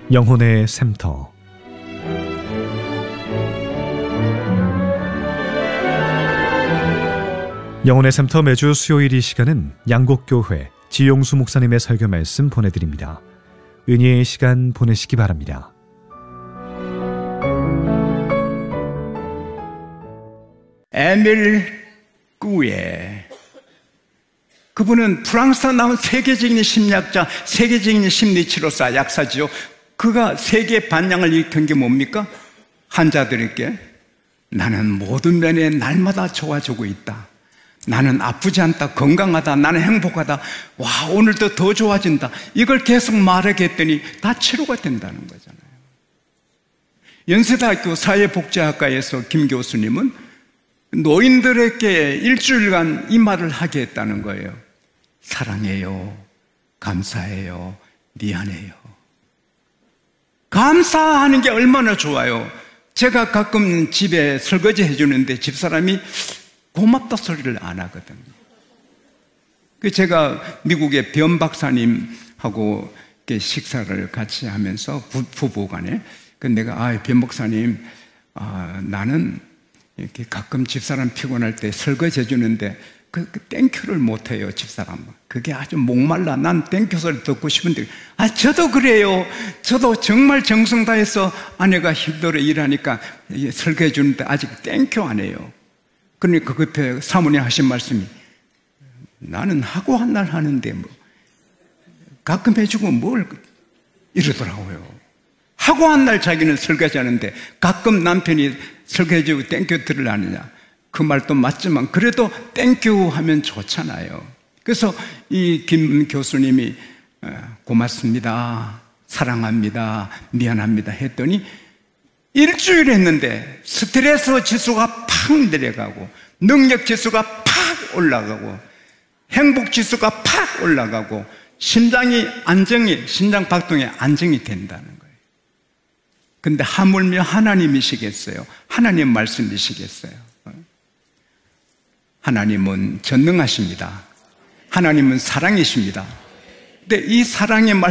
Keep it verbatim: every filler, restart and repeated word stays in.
영혼의 샘터. 영혼의 샘터 매주 수요일 이 시간은 양곡교회 지용수 목사님의 설교 말씀 보내드립니다. 은혜의 시간 보내시기 바랍니다. 에밀 꾸에, 그분은 프랑스에서 나온 세계적인 심리학자, 세계적인 심리치료사, 약사지요. 그가 세계 반향을 일으킨 게 뭡니까? 환자들에게 나는 모든 면에 날마다 좋아지고 있다, 나는 아프지 않다, 건강하다, 나는 행복하다, 와 오늘도 더 좋아진다, 이걸 계속 말하게 했더니 다 치료가 된다는 거잖아요. 연세대학교 사회복지학과에서 김 교수님은 노인들에게 일주일간 이 말을 하게 했다는 거예요. 사랑해요, 감사해요, 미안해요. 감사하는 게 얼마나 좋아요. 제가 가끔 집에 설거지 해주는데 집사람이 고맙다 소리를 안 하거든요. 제가 미국의 변 박사님하고 식사를 같이 하면서 부부간에 내가 아, 변 목사님, 아, 나는 이렇게 가끔 집사람 피곤할 때 설거지 해주는데 그, 그 땡큐를 못해요, 집사람. 그게 아주 목말라. 난 땡큐 소리 듣고 싶은데, 아, 저도 그래요. 저도 정말 정성 다해서 아내가 힘들어 일하니까 설거지 해주는데 아직 땡큐 안 해요. 그러니까 그 옆에 사모님 하신 말씀이, 나는 하고 한 날 하는데 뭐 가끔 해주고 뭘 이러더라고요. 하고 한 날 자기는 설거지 하는데 가끔 남편이 설거지 해주고 땡큐 들으려느냐. 그 말도 맞지만 그래도 땡큐 하면 좋잖아요. 그래서 이 김 교수님이 고맙습니다, 사랑합니다, 미안합니다 했더니 일주일 했는데 스트레스 지수가 팍 내려가고, 능력 지수가 팍 올라가고, 행복 지수가 팍 올라가고, 심장이 안정이, 심장 박동이 안정이 된다는 거예요. 근데 하물며 하나님이시겠어요? 하나님 말씀이시겠어요? 하나님은 전능하십니다. 하나님은 사랑이십니다. 근데 이 사랑의 말씀